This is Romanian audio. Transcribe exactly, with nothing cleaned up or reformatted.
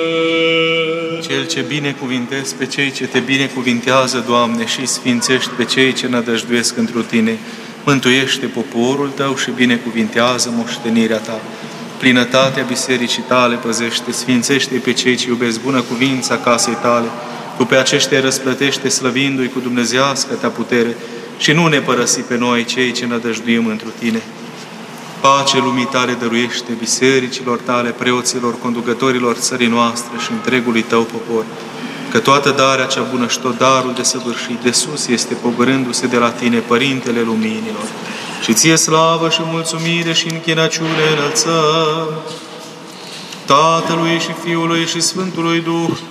Cel ce binecuvintezi pe cei ce te binecuvintează, Doamne, și sfințești pe cei ce nădăjduiesc întru Tine, mântuiește poporul Tău și binecuvintează moștenirea Ta. Plinătatea bisericii Tale păzește, sfințește pe cei ce iubesc bună cuvința casei Tale, Tu pe aceștia răsplătește slăvindu-i cu dumnezeiască Ta putere și nu ne părăsi pe noi cei ce nădăjduim întru Tine. Pace lumii Tale dăruiește bisericilor Tale, preoților, conducătorilor țării noastre și întregului Tău popor, că toată darea cea bună și tot darul de săvârșit de sus este pogorându-se de la Tine, Părintele Luminilor. Și Ție slavă și mulțumire și închinăciune înălțăm Tatălui și Fiului și Sfântului Duh,